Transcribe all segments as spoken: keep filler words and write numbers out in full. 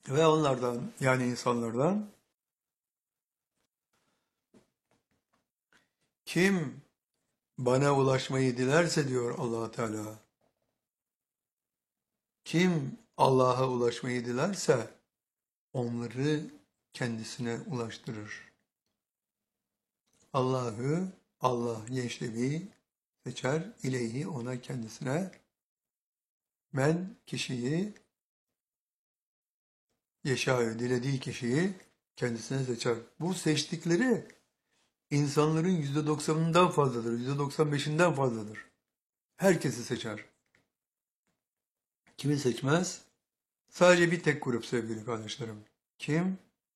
Ve onlardan yani insanlardan kim bana ulaşmayı dilerse diyor Allah Teala. Kim Allah'a ulaşmayı dilerse onları kendisine ulaştırır. Allah'ı Allah yeşlevi seçer ileyhi ona kendisine. Men kişiyi yeşâ'ı dilediği kişiyi kendisine seçer. Bu seçtikleri insanların yüzde doksanından fazladır. Yüzde doksan beşinden fazladır. Herkesi seçer. Kimi seçmez? Sadece bir tek grup sevgili kardeşlerim. Kim?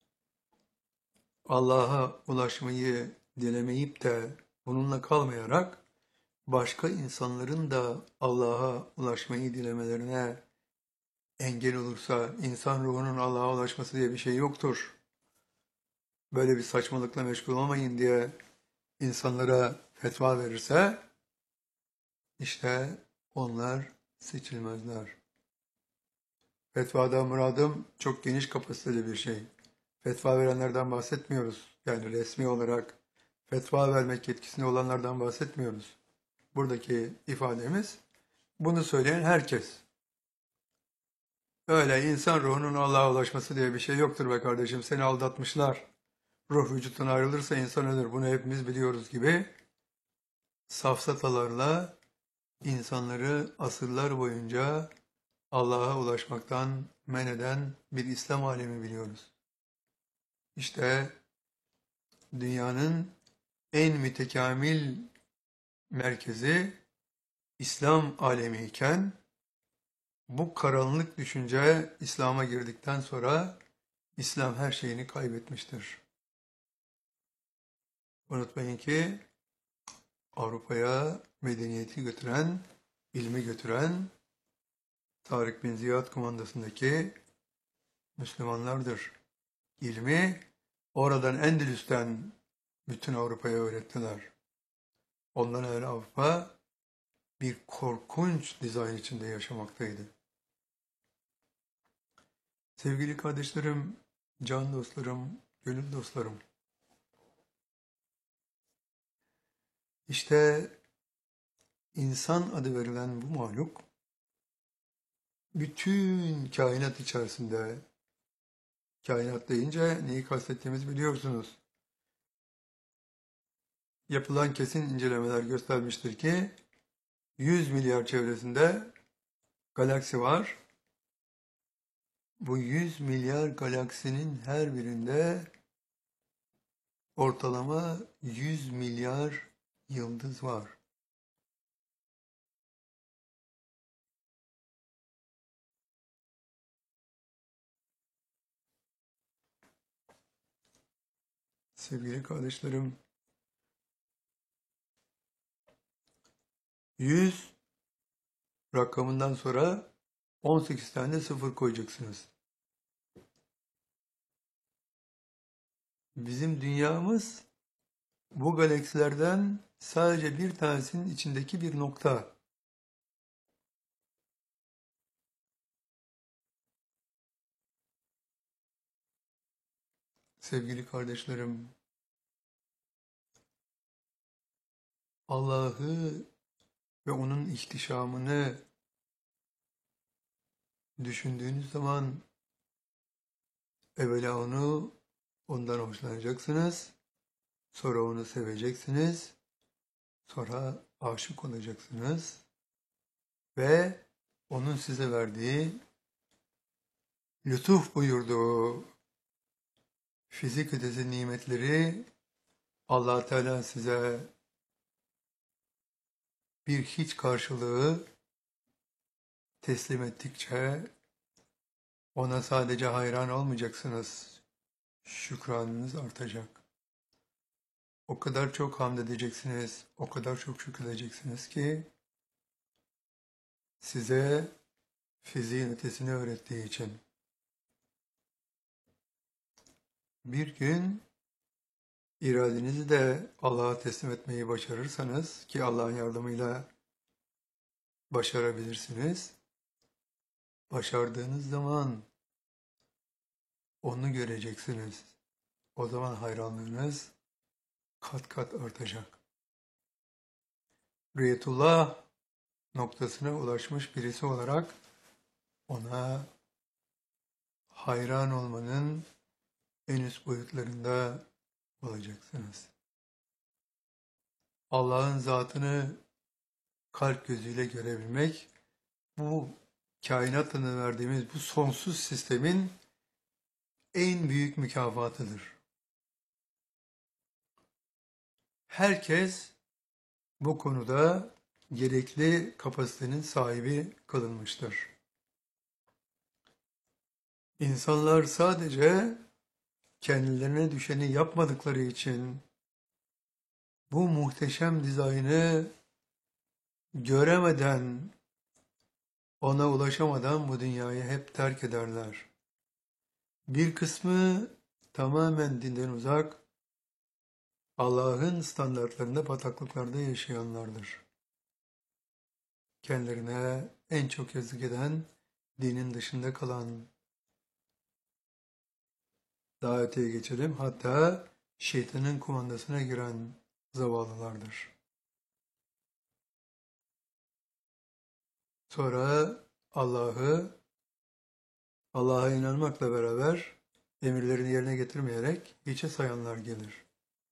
Allah'a ulaşmayı dilemeyip de bununla kalmayarak başka insanların da Allah'a ulaşmayı dilemelerine engel olursa, insan ruhunun Allah'a ulaşması diye bir şey yoktur. Böyle bir saçmalıkla meşgul olmayın diye insanlara fetva verirse, işte onlar seçilmezler. Fetvada muradım çok geniş kapasiteli bir şey. Fetva verenlerden bahsetmiyoruz. Yani resmi olarak fetva vermek yetkisinde olanlardan bahsetmiyoruz. Buradaki ifademiz bunu söyleyen herkes. Öyle insan ruhunun Allah'a ulaşması diye bir şey yoktur be kardeşim. Seni aldatmışlar. Ruh vücuttan ayrılırsa insan ölür. Bunu hepimiz biliyoruz gibi safsatalarla insanları asırlar boyunca Allah'a ulaşmaktan men eden bir İslam alemi biliyoruz. İşte dünyanın en mütekamil merkezi İslam alemi iken bu karanlık düşünce İslam'a girdikten sonra İslam her şeyini kaybetmiştir. Unutmayın ki Avrupa'ya medeniyeti götüren, ilmi götüren Tarık bin Ziyad kumandasındaki Müslümanlardır. İlmi oradan Endülüs'ten bütün Avrupa'ya öğrettiler. Ondan evvel Avrupa bir korkunç dizayn içinde yaşamaktaydı. Sevgili kardeşlerim, can dostlarım, gönül dostlarım. İşte insan adı verilen bu mahluk, bütün kainat içerisinde, kainat deyince neyi kastettiğimizi biliyorsunuz. Yapılan kesin incelemeler göstermiştir ki, yüz milyar çevresinde galaksi var. Bu yüz milyar galaksinin her birinde ortalama yüz milyar yıldız var. Sevgili kardeşlerim, yüz rakamından sonra on sekiz tane sıfır koyacaksınız. Bizim dünyamız bu galaksilerden sadece bir tanesinin içindeki bir nokta. Sevgili kardeşlerim, Allah'ı ve onun ihtişamını düşündüğünüz zaman evvela onu, ondan hoşlanacaksınız, sonra onu seveceksiniz, sonra aşık olacaksınız ve onun size verdiği, lütuf buyurduğu fizik ötesi nimetleri Allah Teala size bir hiç karşılığı teslim ettikçe ona sadece hayran olmayacaksınız, şükranınız artacak. O kadar çok hamd edeceksiniz, o kadar çok şükredeceksiniz ki size fiziğin ötesini öğrettiği için. Bir gün iradenizi de Allah'a teslim etmeyi başarırsanız ki Allah'ın yardımıyla başarabilirsiniz. Başardığınız zaman onu göreceksiniz. O zaman hayranlığınız kat kat artacak. Rüyetullah noktasına ulaşmış birisi olarak ona hayran olmanın en üst boyutlarında olacaksınız. Allah'ın zatını kalp gözüyle görebilmek, bu kainat adını verdiğimiz bu sonsuz sistemin en büyük mükafatıdır. Herkes bu konuda gerekli kapasitenin sahibi kılınmıştır. İnsanlar sadece kendilerine düşeni yapmadıkları için bu muhteşem dizaynı göremeden, ona ulaşamadan bu dünyayı hep terk ederler. Bir kısmı tamamen dinden uzak, Allah'ın standartlarında bataklıklarda yaşayanlardır. Kendilerine en çok yazık eden, dinin dışında kalan, daha öteye geçelim, hatta şeytanın kumandasına giren zavallılardır. Sonra Allah'ı, Allah'a inanmakla beraber emirlerini yerine getirmeyerek hiçe sayanlar gelir.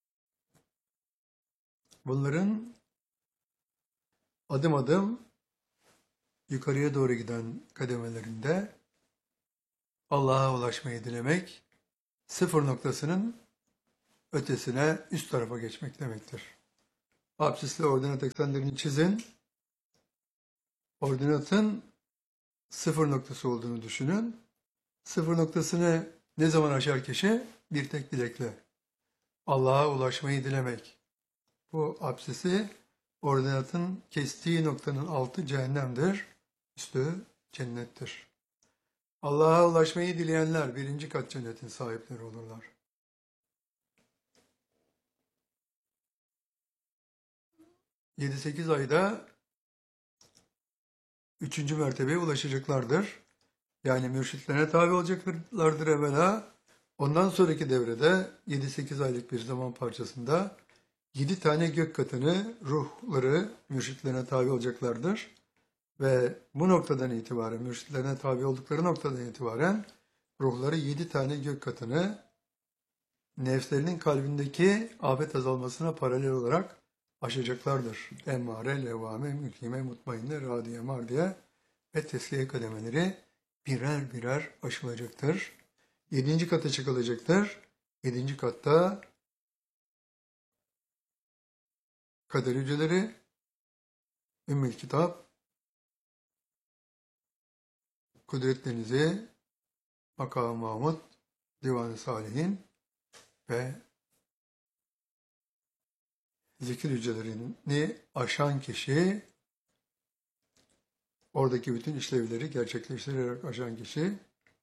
Bunların adım adım yukarıya doğru giden kademelerinde Allah'a ulaşmayı dilemek, sıfır noktasının ötesine, üst tarafa geçmek demektir. Absisle ordinat eksenlerini çizin. Ordinatın sıfır noktası olduğunu düşünün. Sıfır noktasını ne zaman aşar kişi? Bir tek dilekle. Allah'a ulaşmayı dilemek. Bu absisi ordinatın kestiği noktanın altı cehennemdir, üstü cennettir. Allah'a ulaşmayı dileyenler birinci kat cennetin sahipleri olurlar. yedi sekiz ayda üçüncü mertebeye ulaşacaklardır. Yani mürşitlerine tabi olacaklardır evvela. Ondan sonraki devrede yedi sekiz aylık bir zaman parçasında yedi tane gök katını, ruhları mürşitlerine tabi olacaklardır. Ve bu noktadan itibaren, mürşitlerine tabi oldukları noktadan itibaren ruhları yedi tane gök katını nefslerinin kalbindeki afet azalmasına paralel olarak aşacaklardır. Emmare, levvame, mülkime, mutmainne, radiye, mardiye ve tesliye kademeleri birer birer aşılacaktır. Yedinci kata çıkılacaktır. Yedinci katta kader hücreleri, Ümmül Kitap, Kudret Denizi, Makam-ı Mahmud, Divan-ı Salihin ve zikir hücrelerini aşan kişi, oradaki bütün işlevleri gerçekleştirerek aşan kişi,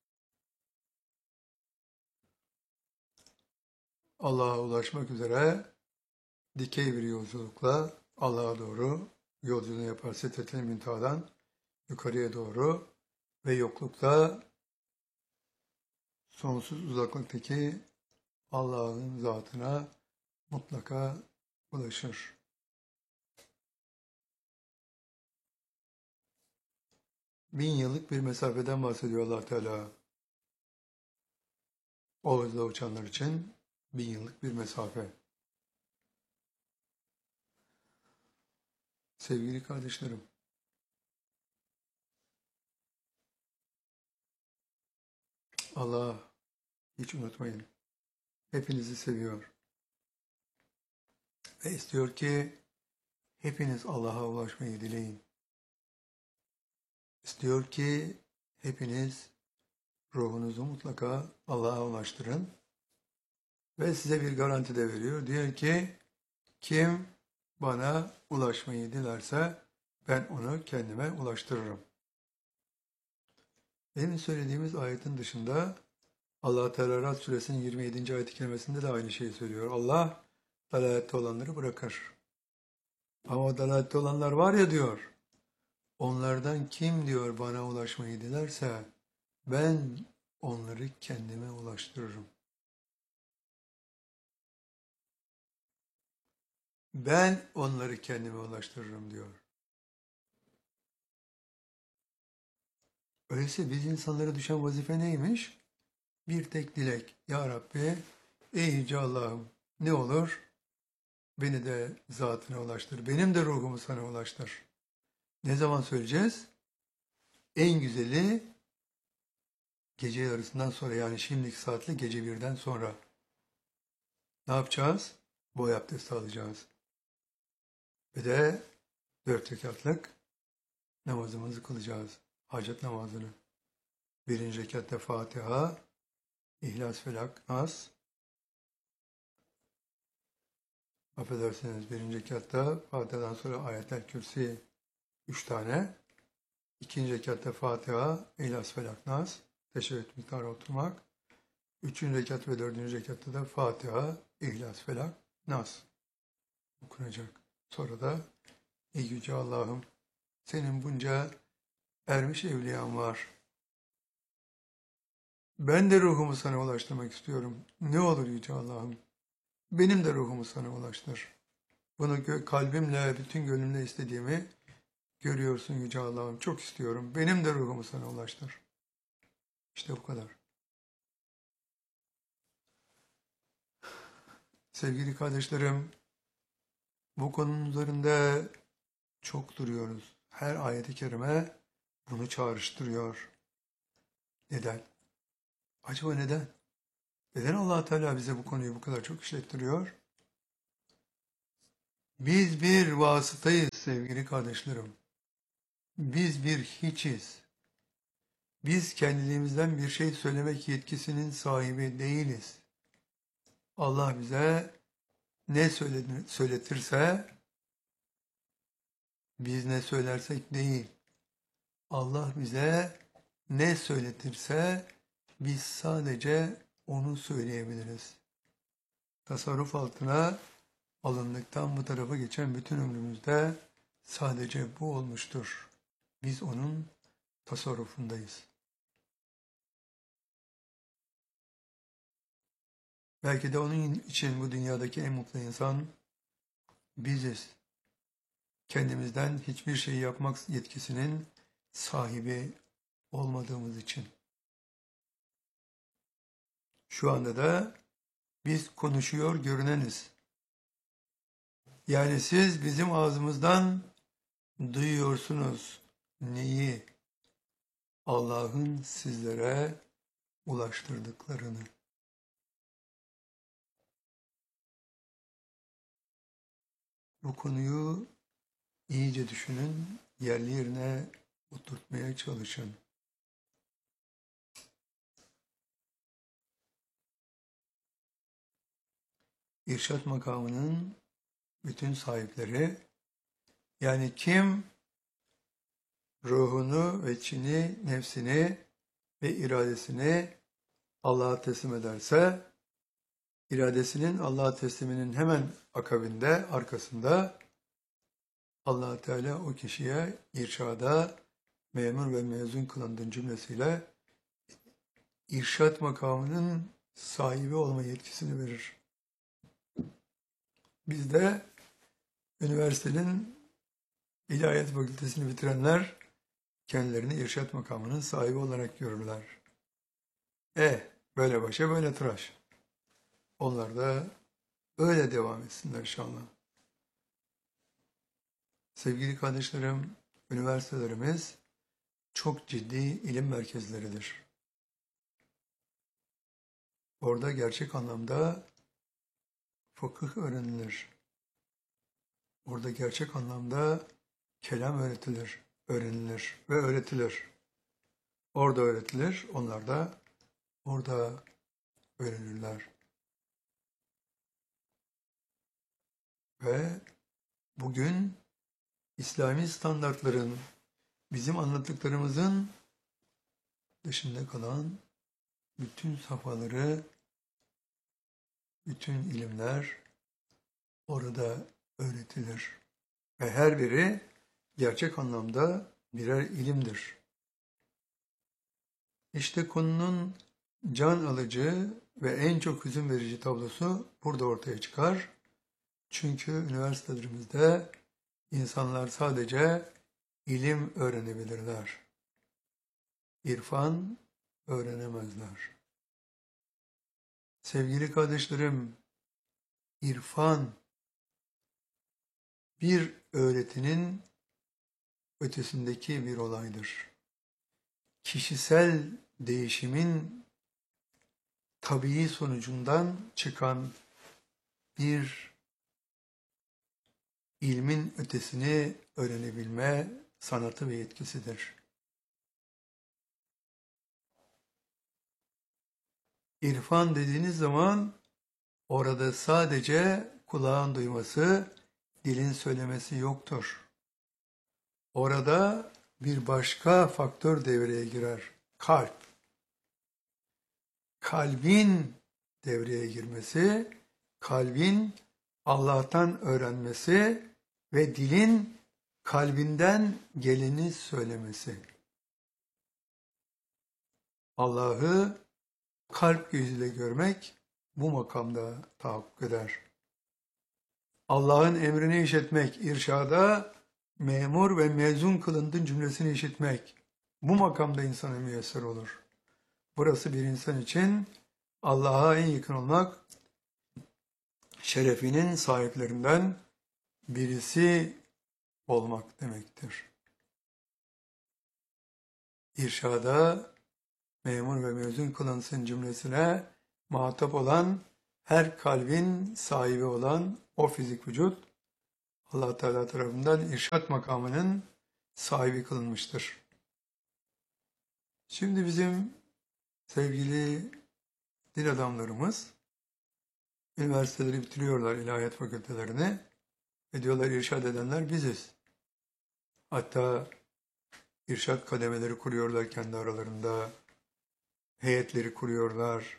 Allah'a ulaşmak üzere dikey bir yolculukla Allah'a doğru yolculuğunu yapar. Sidret-i Münteha'dan yukarıya doğru ve yoklukta sonsuz uzaklıktaki Allah'ın zatına mutlaka ulaşır. Bin yıllık bir mesafeden bahsediyor Allah Teala. O hızla uçanlar için bin yıllık bir mesafe. Sevgili kardeşlerim, Allah, hiç unutmayın, hepinizi seviyor. Ve istiyor ki hepiniz Allah'a ulaşmayı dileyin. İstiyor ki hepiniz ruhunuzu mutlaka Allah'a ulaştırın. Ve size bir garanti de veriyor. Diyor ki kim bana ulaşmayı dilerse ben onu kendime ulaştırırım. Benim söylediğimiz ayetin dışında Allah Teala Rad Suresinin yirmi yedinci ayet-i kerimesinde de aynı şeyi söylüyor. Allah dalalette olanları bırakır. Ama o dalalette olanlar var ya diyor, onlardan kim diyor bana ulaşmayı dilerse ben onları kendime ulaştırırım. Ben onları kendime ulaştırırım diyor. Öyleyse biz insanlara düşen vazife neymiş? Bir tek dilek. Ya Rabbi, ey Yüce Allah'ım, ne olur beni de zatına ulaştır. Benim de ruhumu sana ulaştır. Ne zaman söyleyeceğiz? En güzeli gece yarısından sonra, yani şimdiki saatle gece birden sonra. Ne yapacağız? Boy abdesti alacağız. Ve de dört rekatlık namazımızı kılacağız. Hacet namazını. Birinci rekatta Fatiha, İhlas, Felak, Nas. Affedersiniz, birinci rekatta Fatiha'dan sonra Ayet-el Kürsi üç tane. İkinci rekatta Fatiha, İhlas, Felak, Nas. Teşebbüt miktarı oturmak. Üçüncü rekat ve dördüncü rekatta da Fatiha, İhlas, Felak, Nas okunacak. Sonra da ey Yüce Allah'ım, senin bunca ermiş evliyan var. Ben de ruhumu sana ulaştırmak istiyorum. Ne olur Yüce Allah'ım, benim de ruhumu sana ulaştır. Bunu kalbimle, bütün gönlümle istediğimi görüyorsun Yüce Allah'ım. Çok istiyorum. Benim de ruhumu sana ulaştır. İşte bu kadar. Sevgili kardeşlerim, bu konunun üzerinde çok duruyoruz. Her ayet-i kerime bunu çağrıştırıyor. Neden? Acaba neden? Neden Allah Teala bize bu konuyu bu kadar çok işlettiriyor? Biz bir vasıtayız sevgili kardeşlerim. Biz bir hiçiz. Biz kendiliğimizden bir şey söylemek yetkisinin sahibi değiliz. Allah bize ne söyletirse, biz ne söylersek değil. Allah bize ne söyletirse biz sadece onu söyleyebiliriz. Tasarruf altına alındıktan bu tarafa geçen bütün ömrümüzde sadece bu olmuştur. Biz onun tasarrufundayız. Belki de onun için bu dünyadaki en mutlu insan biziz. Kendimizden hiçbir şey yapmak yetkisinin sahibi olmadığımız için. Şu anda da biz konuşuyor görüneniz. Yani siz bizim ağzımızdan duyuyorsunuz neyi? Allah'ın sizlere ulaştırdıklarını. Bu konuyu iyice düşünün, yerli yerine oturtmaya çalışın. İrşad makamının bütün sahipleri, yani kim ruhunu ve içini, nefsini ve iradesini Allah'a teslim ederse, iradesinin Allah'a tesliminin hemen akabinde, arkasında Allah Teala o kişiye irşada memur ve mezun kılandığın cümlesiyle irşad makamının sahibi olma yetkisini verir. Biz de üniversitenin ilahiyat fakültesini bitirenler kendilerini irşad makamının sahibi olarak görürler. E böyle başa böyle tıraş. Onlar da öyle devam etsinler inşallah. Sevgili kardeşlerim, üniversitelerimiz çok ciddi ilim merkezleridir. Orada gerçek anlamda fıkıh öğrenilir. Orada gerçek anlamda kelam öğretilir, öğrenilir ve öğretilir. Orada öğretilir, onlar da orada öğrenirler. Ve bugün İslami standartların, bizim anlattıklarımızın dışında kalan bütün safhaları, bütün ilimler orada öğretilir. Ve her biri gerçek anlamda birer ilimdir. İşte konunun can alıcı ve en çok hüzün verici tablosu burada ortaya çıkar. Çünkü üniversitelerimizde insanlar sadece ilim öğrenebilirler. İrfan öğrenemezler. Sevgili kardeşlerim, irfan bir öğretinin ötesindeki bir olaydır. Kişisel değişimin tabii sonucundan çıkan bir ilmin ötesini öğrenebilme sanatı ve yetkisidir. İrfan dediğiniz zaman orada sadece kulağın duyması, dilin söylemesi yoktur. Orada bir başka faktör devreye girer. Kalp. Kalbin devreye girmesi, kalbin Allah'tan öğrenmesi ve dilin kalbinden geleni söylemesi. Allah'ı kalp gözüyle görmek bu makamda tahakkuk eder. Allah'ın emrini işitmek, irşada memur ve mezun kılındın cümlesini işitmek, bu makamda insana müyesser olur. Burası bir insan için Allah'a en yakın olmak, şerefinin sahiplerinden birisi olmak demektir. İrşada memur ve mezun kılınsın cümlesine muhatap olan, her kalbin sahibi olan o fizik vücut, Allah Teala tarafından irşat makamının sahibi kılınmıştır. Şimdi bizim sevgili din adamlarımız üniversiteleri bitiriyorlar, ilahiyat fakültelerini ve diyorlar irşad edenler biziz. Hatta irşat kademeleri kuruyorlar kendi aralarında, heyetleri kuruyorlar.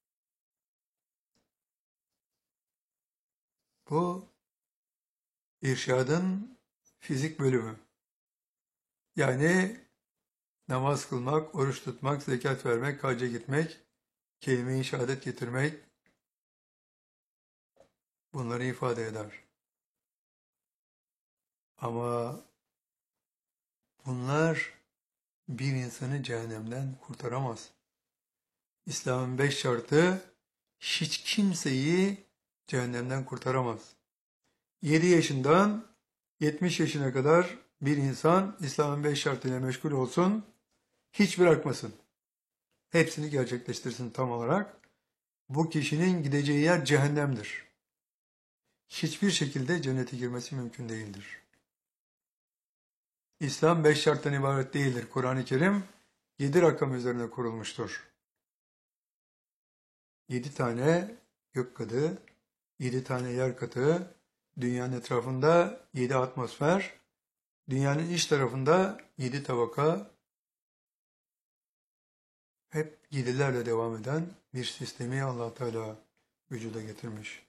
Bu irşadın fizik bölümü. Yani namaz kılmak, oruç tutmak, zekat vermek, hacca gitmek, kelime-i şehadet getirmek bunları ifade eder. Ama bunlar bir insanı cehennemden kurtaramaz. İslam'ın beş şartı hiç kimseyi cehennemden kurtaramaz. yedi yaşından yetmiş yaşına kadar bir insan İslam'ın beş şartıyla meşgul olsun, hiç bırakmasın. Hepsini gerçekleştirsin tam olarak. Bu kişinin gideceği yer cehennemdir. Hiçbir şekilde cennete girmesi mümkün değildir. İslam beş şarttan ibaret değildir. Kur'an-ı Kerim yedi rakam üzerine kurulmuştur. Yedi tane gök katı, yedi tane yer katı, dünyanın etrafında yedi atmosfer, dünyanın iç tarafında yedi tabaka, hep yedilerle devam eden bir sistemi Allah Teala vücuda getirmiş.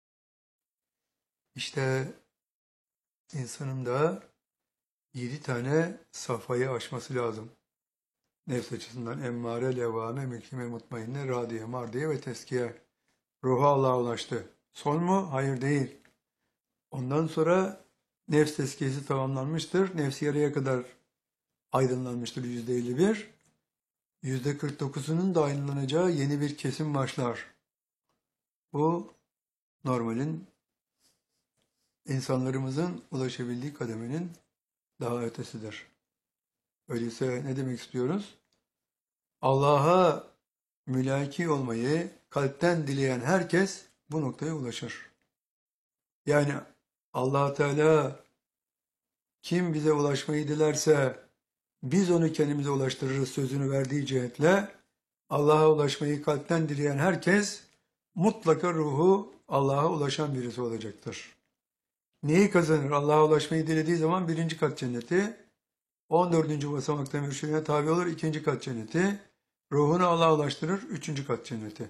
İşte insanın da yedi tane safhayı aşması lazım. Nefs açısından emmare, levvame, mülkime, mutmainne, radiye, mardiye ve teskiye. Ruhu Allah'a ulaştı. Son mu? Hayır değil. Ondan sonra nefs tezkiyesi tamamlanmıştır. Nefsi yarıya kadar aydınlanmıştır yüzde elli bir. Yüzde kırk dokuzunun da aydınlanacağı yeni bir kesim başlar. Bu normalin, insanlarımızın ulaşabildiği kademenin daha ötesidir. Öyleyse ne demek istiyoruz? Allah'a mülaki olmayı kalpten dileyen herkes bu noktaya ulaşır. Yani Allah Teala kim bize ulaşmayı dilerse biz onu kendimize ulaştırırız sözünü verdiği cihetle Allah'a ulaşmayı kalpten dileyen herkes mutlaka ruhu Allah'a ulaşan birisi olacaktır. Neyi kazanır? Allah'a ulaşmayı dilediği zaman birinci kat cenneti, on dördüncü basamakta mürşidine tabi olur ikinci kat cenneti, ruhunu Allah'a ulaştırır üçüncü kat cenneti.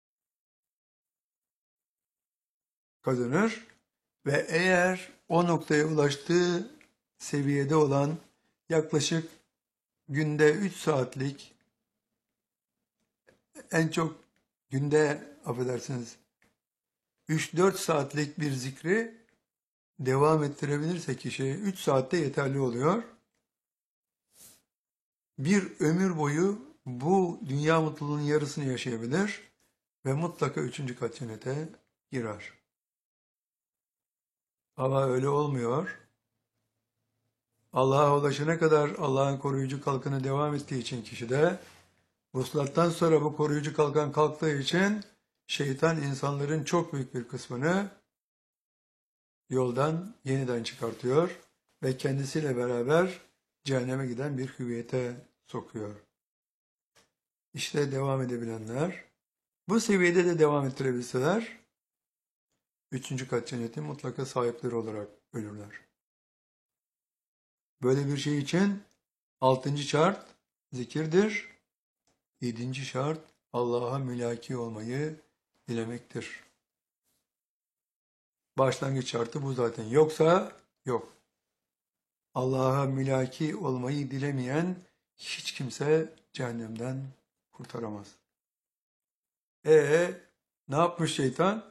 Kazanır ve eğer o noktaya ulaştığı seviyede olan yaklaşık günde üç saatlik en çok günde, affedersiniz, üç dört saatlik bir zikri devam ettirebilirse kişi üç saatte yeterli oluyor. Bir ömür boyu bu dünya mutluluğunun yarısını yaşayabilir ve mutlaka üçüncü kat cennete girer. Ama öyle olmuyor. Allah'a ulaşana kadar Allah'ın koruyucu kalkanı devam ettiği için kişide, vuslattan sonra bu koruyucu kalkan kalktığı için şeytan insanların çok büyük bir kısmını yoldan yeniden çıkartıyor ve kendisiyle beraber cehenneme giden bir hüviyete sokuyor. İşte devam edebilenler, bu seviyede de devam ettirebilseler, üçüncü kat cennetin mutlaka sahipleri olarak ölürler. Böyle bir şey için altıncı şart zikirdir, yedinci şart Allah'a mülaki olmayı dilemektir. Başlangıç şartı bu zaten. Yoksa yok. Allah'a mülaki olmayı dilemeyen hiç kimse cehennemden kurtaramaz. E ne yapmış şeytan?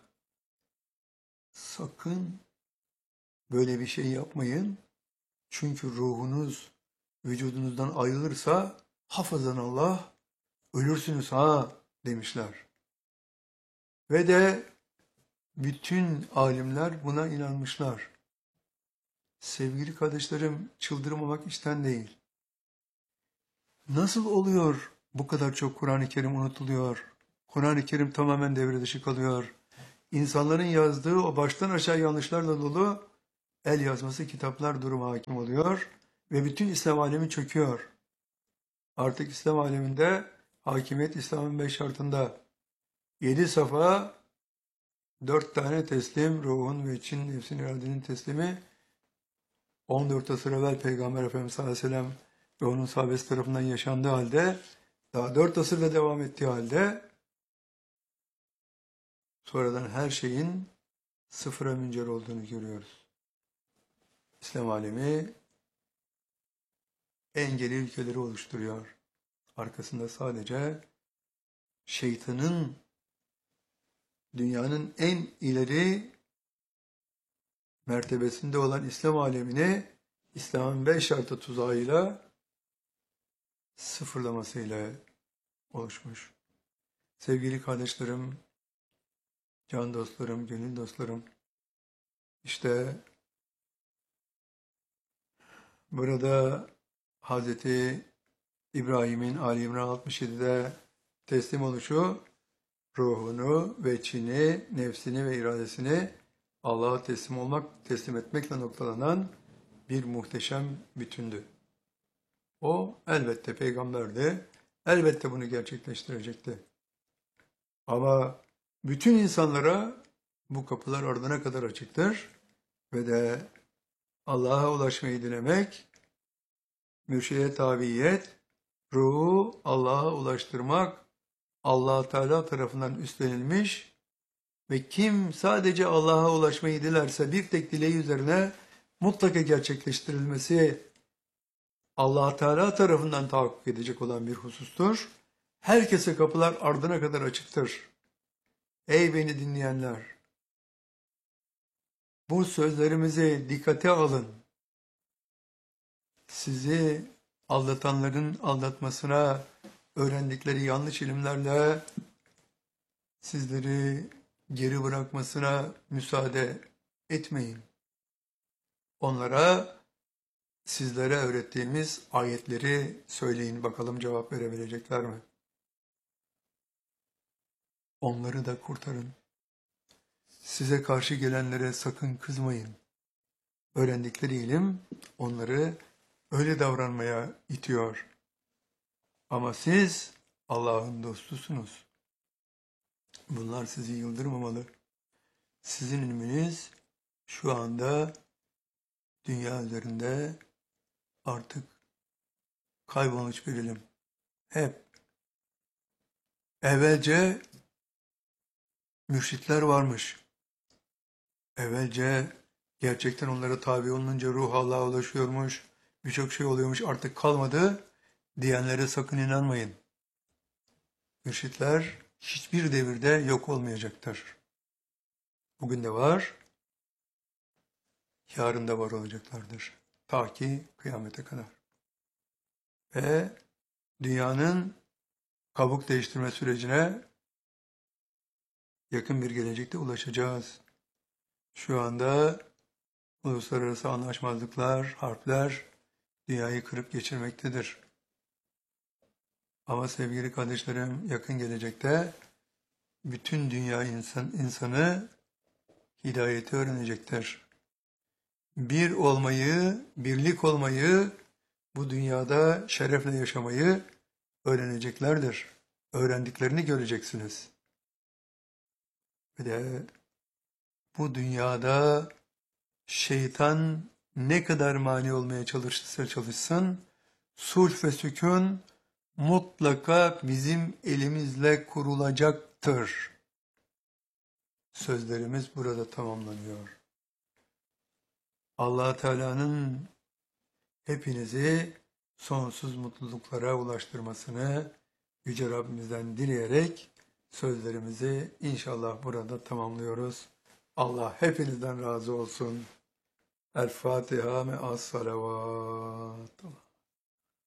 Sakın böyle bir şey yapmayın. Çünkü ruhunuz vücudunuzdan ayrılırsa hafızan Allah ölürsünüz ha demişler. Ve de bütün alimler buna inanmışlar. Sevgili kardeşlerim, çıldırmamak işten değil. Nasıl oluyor bu kadar çok Kur'an-ı Kerim unutuluyor? Kur'an-ı Kerim tamamen devre dışı kalıyor. İnsanların yazdığı o baştan aşağı yanlışlarla dolu el yazması kitaplar duruma hakim oluyor ve bütün İslam alemi çöküyor. Artık İslam aleminde hakimiyet İslam'ın beş şartında. Yedi safa, dört tane teslim, ruhun ve için nefsin iradenin teslimi, on dört asır evvel Peygamber Efendimiz sallallahu aleyhi ve sellem ve onun sahabesi tarafından yaşandığı halde, daha dört asırda devam ettiği halde, sonradan her şeyin sıfıra müncer olduğunu görüyoruz. İslam alemi engeli ülkeleri oluşturuyor. Arkasında sadece şeytanın dünyanın en ileri mertebesinde olan İslam alemini İslam'ın beş şartı tuzağıyla sıfırlamasıyla oluşmuş. Sevgili kardeşlerim, can dostlarım, gönül dostlarım, işte burada Hazreti İbrahim'in Ali İmran altmış yedide teslim oluşu, ruhunu ve içini, nefsini ve iradesini Allah'a teslim olmak, teslim etmekle noktalanan bir muhteşem bütündü. O elbette peygamberdi, elbette bunu gerçekleştirecekti. Ama bütün insanlara bu kapılar ardına kadar açıktır ve de Allah'a ulaşmayı dilemek, mürşide tabiyet, ruhu Allah'a ulaştırmak, Allah Teala tarafından üstlenilmiş ve kim sadece Allah'a ulaşmayı dilerse bir tek dileği üzerine mutlaka gerçekleştirilmesi Allah Teala tarafından tahakkuk edecek olan bir husustur. Herkese kapılar ardına kadar açıktır. Ey beni dinleyenler! Bu sözlerimizi dikkate alın. Sizi aldatanların aldatmasına, öğrendikleri yanlış ilimlerle sizleri geri bırakmasına müsaade etmeyin. Onlara sizlere öğrettiğimiz ayetleri söyleyin, bakalım cevap verebilecekler mi? Onları da kurtarın. Size karşı gelenlere sakın kızmayın. Öğrendikleri ilim onları öyle davranmaya itiyor. Ama siz Allah'ın dostusunuz. Bunlar sizi yıldırmamalı. Sizin ilminiz şu anda dünya üzerinde artık kaybolmuş bir ilim. Hep evvelce mürşitler varmış. Evvelce gerçekten onlara tabi olununca ruh Allah'a ulaşıyormuş. Birçok şey oluyormuş, artık kalmadı diyenlere sakın inanmayın. Mürşitler hiçbir devirde yok olmayacaktır. Bugün de var, yarın da var olacaklardır. Ta ki kıyamete kadar. Ve dünyanın kabuk değiştirme sürecine yakın bir gelecekte ulaşacağız. Şu anda uluslararası anlaşmazlıklar, harpler dünyayı kırıp geçirmektedir. Ama sevgili kardeşlerim, yakın gelecekte bütün dünya insan, insanı hidayeti öğrenecektir. Bir olmayı, birlik olmayı, bu dünyada şerefle yaşamayı öğreneceklerdir. Öğrendiklerini göreceksiniz. Ve de bu dünyada şeytan ne kadar mani olmaya çalışırsa çalışsın, sulh ve sükun mutlaka bizim elimizle kurulacaktır. Sözlerimiz burada tamamlanıyor. Allah Teala'nın hepinizi sonsuz mutluluklara ulaştırmasını Yüce Rabbimizden dileyerek sözlerimizi inşallah burada tamamlıyoruz. Allah hepinizden razı olsun. El Fatiha me'as salavat.